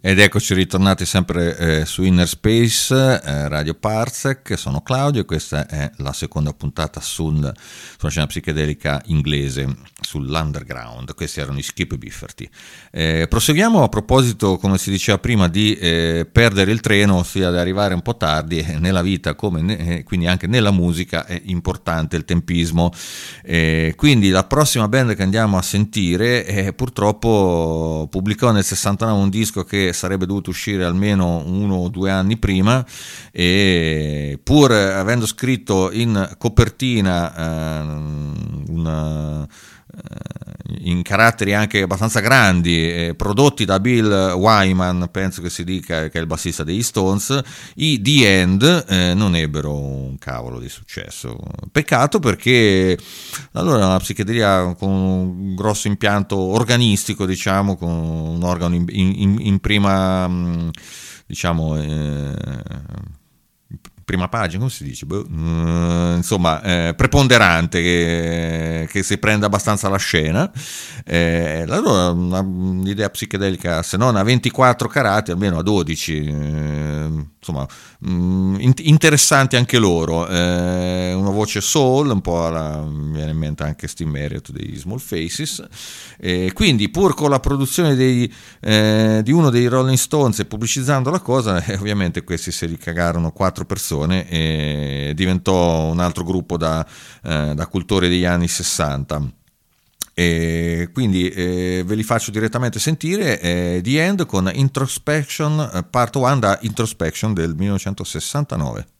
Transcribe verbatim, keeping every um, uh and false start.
Ed eccoci ritornati sempre eh, su Inner Space, eh, Radio Parsec. Sono Claudio e questa è la seconda puntata sul, sulla scena psichedelica inglese, sull'underground. Questi erano i Skip Bifferty. Eh, proseguiamo a proposito, come si diceva prima, di eh, perdere il treno, ossia di arrivare un po' tardi. Eh, nella vita, come ne, quindi anche nella musica, è importante il tempismo. Eh, quindi la prossima band che andiamo a sentire eh, purtroppo pubblicò nel sessantanove un disco che sarebbe dovuto uscire almeno uno o due anni prima, e pur avendo scritto in copertina eh, una in caratteri anche abbastanza grandi, eh, prodotti da Bill Wyman, penso che si dica, che è il bassista degli Stones, i The End eh, non ebbero un cavolo di successo. Peccato, perché allora una psichedelia con un grosso impianto organistico, diciamo, con un organo in, in, in prima, diciamo, eh, prima pagina, come si dice? Boh, uh, insomma, eh, preponderante, che, che si prende abbastanza la scena. Eh, allora, una, un'idea psichedelica, se non a ventiquattro carati, almeno a dodici. Eh, insomma, mh, interessanti anche loro. Eh, una voce soul, un po' alla, mi viene in mente anche Steve Marriott dei Small Faces. Eh, quindi, pur con la produzione dei, eh, di uno dei Rolling Stones e pubblicizzando la cosa, eh, ovviamente questi si ricagarono quattro persone e diventò un altro gruppo da, eh, da cultori degli anni sessanta. E quindi eh, ve li faccio direttamente sentire. eh, The End con Introspection Part uno da Introspection del millenovecentosessantanove.